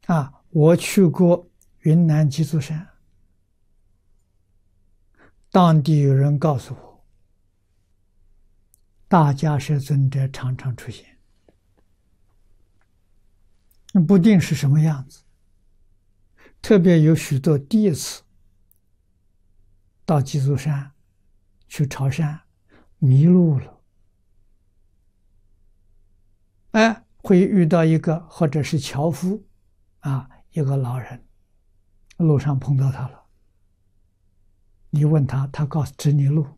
我去过云南鸡足山，当地有人告诉我，大迦叶尊者常常出现，不定是什么样子。特别有许多第一次到鸡足山去朝山迷路了，会遇到一个或者是樵夫一个老人，路上碰到他了，你问他，他告诉指你路，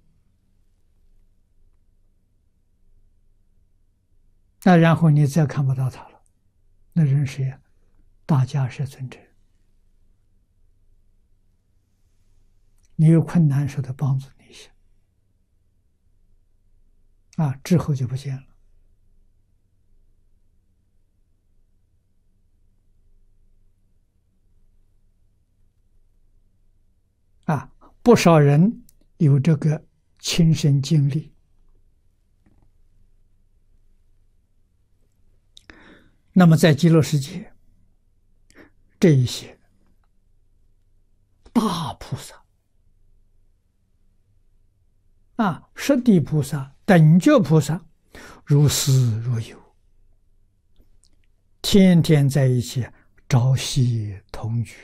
然后你再看不到他了，那人是大迦叶尊者。你有困难时，他帮助你一下，之后就不见了。不少人有这个亲身经历。那么在极乐世界，这一些大菩萨十地菩萨、等觉菩萨，如是如有，天天在一起朝夕同居。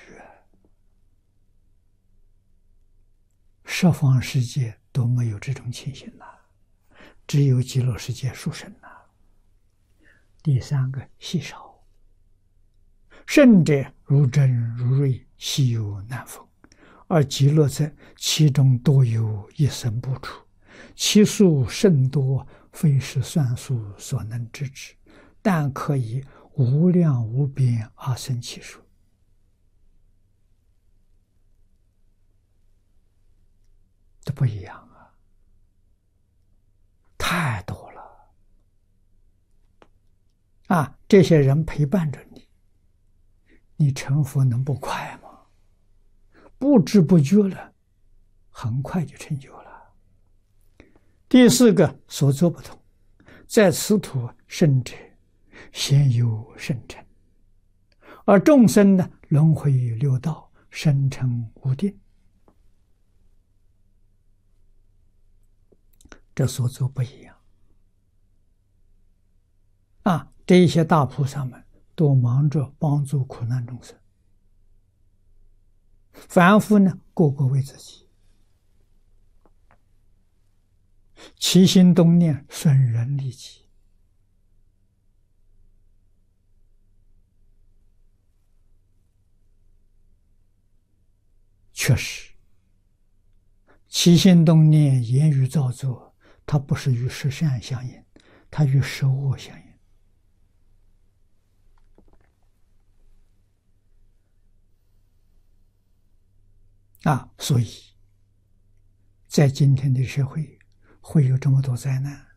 十方世界都没有这种情形只有极乐世界殊胜第三个稀少，圣者如真如瑞，稀有难逢。而极乐者，其中多有一生不除，其数甚多，非是算数所能知之，但可以无量无边而生其数。这不一样太多了这些人陪伴着你，你成佛能不快吗？不知不觉了，很快就成就了。第四个，所作不同，在此土圣者先有圣成，而众生呢，轮回六道，生成无定，这所作不一样这一些大菩萨们都忙着帮助苦难众生，凡夫呢，个个为自己，起心动念损人利己。确实，起心动念、言语造作，它不是与十善相应，它与十恶相应。所以在今天的社会会有这么多灾难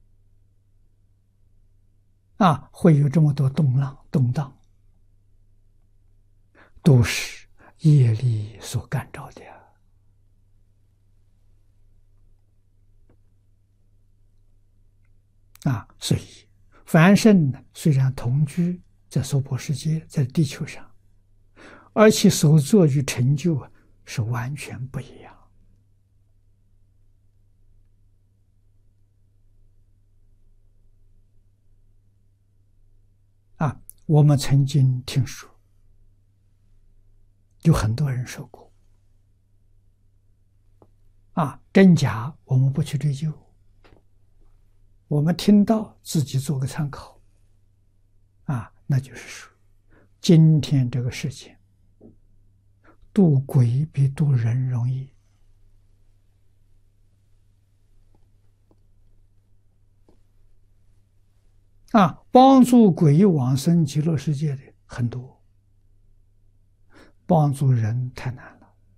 会有这么多动荡，都是业力所感召的所以凡圣呢，虽然同居在娑婆世界，在地球上，而其所作与成就是完全不一样我们曾经听说有很多人受过真假我们不去追究，我们听到自己做个参考那就是说，今天这个世界渡鬼比渡人容易帮助鬼往生极乐世界的很多，帮助人太难了